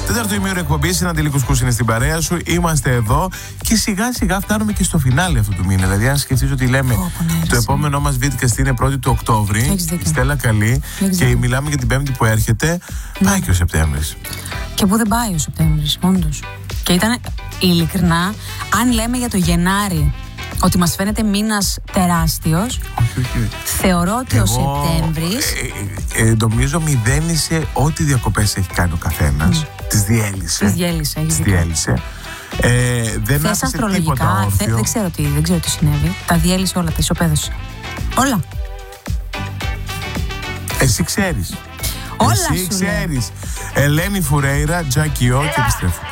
Τέταρτο ημίωρο εκπομπή, Συναντήλη Κουσκούς είναι στην παρέα σου. Είμαστε εδώ και σιγά σιγά φτάνουμε και στο φινάλε αυτού του μήνα. Δηλαδή, αν σκεφτείς ότι λέμε το επόμενό μας βίντεο είναι 1η του Οκτώβρη, Στέλλα Καλή, και μιλάμε για την Πέμπτη που έρχεται, πάει και ο Σεπτέμβρης. Και πού δεν πάει ο Σεπτέμβρης, όντως. Και ήταν ειλικρινά, αν λέμε για το Γενάρη ότι μας φαίνεται μήνας τεράστιος, όχι. Θεωρώ ότι ο Σεπτέμβρης νομίζω μηδένισε ό,τι διακοπές έχει κάνει ο καθένας. Τις διέλυσε. Δεν άφησε τίποτα όρθιο. Δεν ξέρω τι συνέβη. Τα διέλυσε όλα, τα ισοπαίδωσε. Όλα. Εσύ ξέρεις. Όλα Εσύ ξέρεις. Ελένη Φουρέιρα, Τζάκι Ο, και επιστρέφω.